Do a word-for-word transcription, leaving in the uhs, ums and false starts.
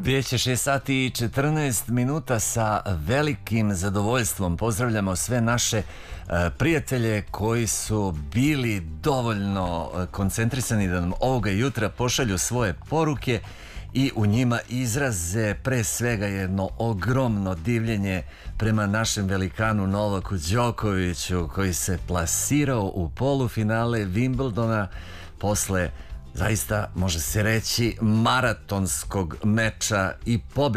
Već je šest sati i četrnaest minuta. Sa velikim zadovoljstvom pozdravljamo sve naše prijatelje koji su bili dovoljno koncentrisani da nam ovoga jutra pošalju svoje poruke i u njima izraze pre svega jedno ogromno divljenje prema našem velikanu Novaku Đokoviću, koji se plasirao u polufinale Wimbledona posle, zaista može se reći, maratonskog meča i pobede